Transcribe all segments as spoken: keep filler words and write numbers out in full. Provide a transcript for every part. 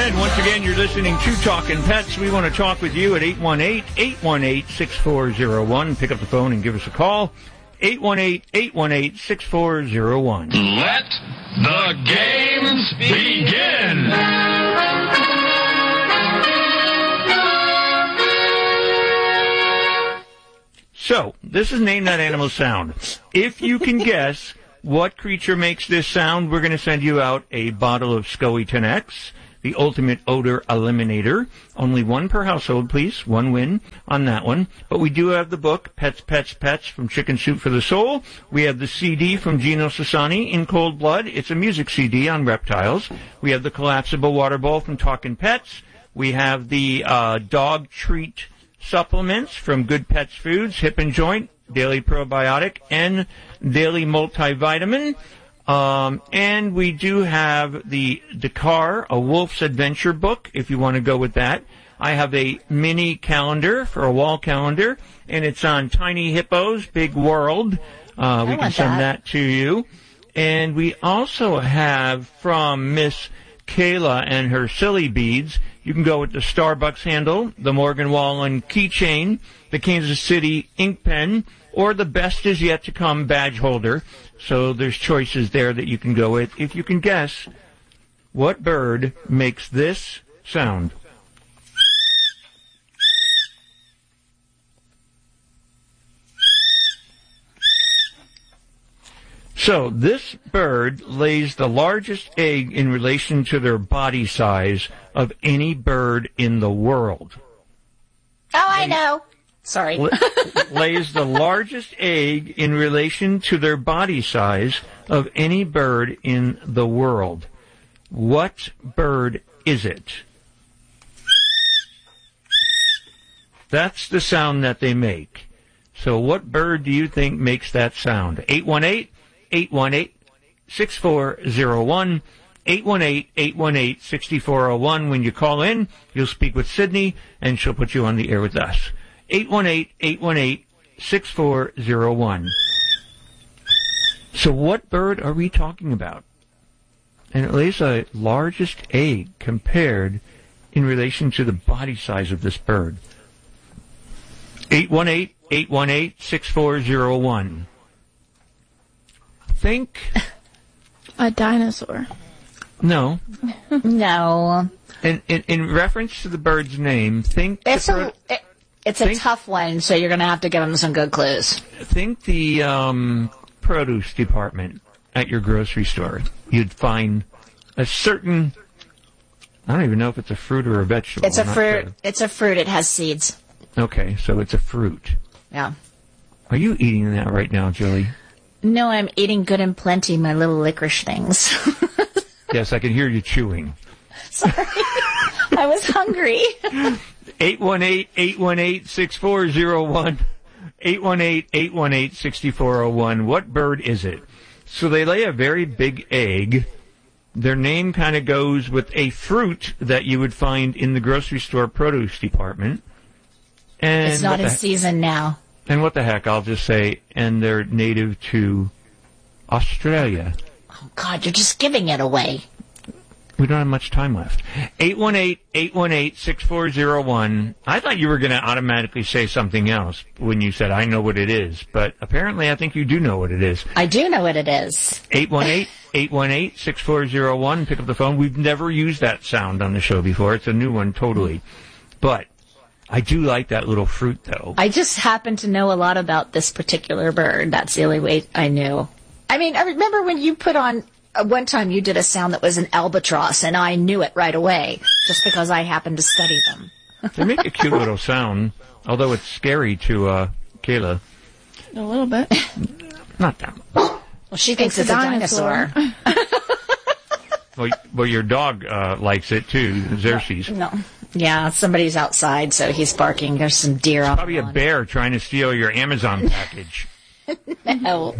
And once again, you're listening to Talking Pets. We want to talk with you at eight one eight, eight one eight, six four zero one. Pick up the phone and give us a call. eight one eight, eight one eight, six four zero one. Let the games begin! So, this is Name That Animal Sound. If you can guess what creature makes this sound, we're going to send you out a bottle of Scoey ten X, the ultimate odor eliminator. Only one per household, please. One win on that one. But we do have the book, Pets, Pets, Pets, from Chicken Soup for the Soul. We have the C D from Gino Sassani, In Cold Blood. It's a music C D on reptiles. We have the collapsible water bowl from Talkin' Pets. We have the uh, dog treat supplements from Good Pets Foods, Hip and Joint, Daily Probiotic, and Daily Multivitamin. Um, and we do have the Dakar, a Wolf's Adventure book, if you want to go with that. I have a mini calendar for a wall calendar, and it's on Tiny Hippos, Big World. Uh, we can send that. that to you. And we also have from Miss Kayla and her Silly Beads. You can go with the Starbucks handle, the Morgan Wallen keychain, the Kansas City ink pen, or the Best Is Yet to Come badge holder. So there's choices there that you can go with. If you can guess what bird makes this sound. So this bird lays the largest egg in relation to their body size of any bird in the world. Oh, I know. Sorry. Lays the largest egg in relation to their body size of any bird in the world. What bird is it? That's the sound that they make. So what bird do you think makes that sound? eight one eight, eight one eight, six four zero one. eight one eight, eight one eight, six four zero one. When you call in, you'll speak with Sydney, and she'll put you on the air with us. eight one eight, eight one eight, six four zero one. So what bird are we talking about? And it lays the largest egg compared in relation to the body size of this bird. eight one eight, eight one eight, six four zero one. Think... A dinosaur. No. No. In, in, in reference to the bird's name, think... It's the bird, a, it, it's a think, tough one, so you're going to have to give them some good clues. Think the um, produce department at your grocery store. You'd find a certain... I don't even know if it's a fruit or a vegetable. It's a I'm fruit. Sure. It's a fruit. It has seeds. Okay, so it's a fruit. Yeah. Are you eating that right now, Julie? No, I'm eating good and plenty, my little licorice things. Yes, I can hear you chewing. Sorry. I was hungry. eight one eight, eight one eight, six four zero one. eight one eight, eight one eight, six four zero one. What bird is it? So they lay a very big egg. Their name kind of goes with a fruit that you would find in the grocery store produce department. And it's not in the, season now. And what the heck, I'll just say, and they're native to Australia. Oh, God, you're just giving it away. We don't have much time left. eight one eight, eight one eight, six four zero one. I thought you were going to automatically say something else when you said, I know what it is. But apparently I think you do know what it is. I do know what it is. eight one eight, eight one eight, six four zero one. Pick up the phone. We've never used that sound on the show before. It's a new one, totally. But I do like that little fruit, though. I just happen to know a lot about this particular bird. That's the only way I knew. I mean, I remember when you put on, uh, one time you did a sound that was an albatross, and I knew it right away, just because I happened to study them. They make a cute little sound, although it's scary to uh, Kayla. A little bit. Not that much. Well, she thinks it's, it's a dinosaur. dinosaur. well, well, your dog uh, likes it, too, Xerxes. No. Yeah, somebody's outside, so he's barking. There's some deer out. Probably a bear trying to steal your Amazon package. No.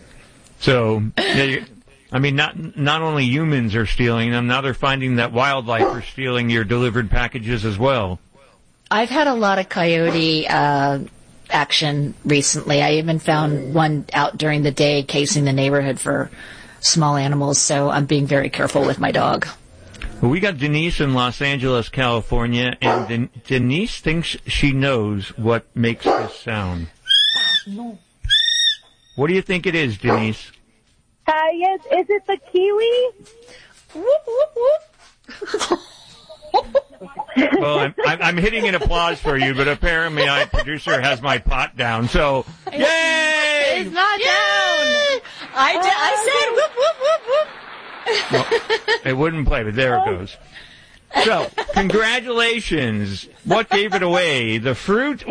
So, yeah, you, I mean, not not only humans are stealing them, now they're finding that wildlife are stealing your delivered packages as well. I've had a lot of coyote uh, action recently. I even found one out during the day casing the neighborhood for small animals, so I'm being very careful with my dog. We got Denise in Los Angeles, California, and Den- Denise thinks she knows what makes this sound. No. What do you think it is, Denise? Uh, yes, is it the kiwi? Whoop, whoop, whoop. Well, I'm, I'm, I'm hitting an applause for you, but apparently my producer has my pot down, so yay! It's not down. I, did, I said whoop, whoop, whoop, whoop. Well, it wouldn't play, but there it goes. So, congratulations. What gave it away? The fruit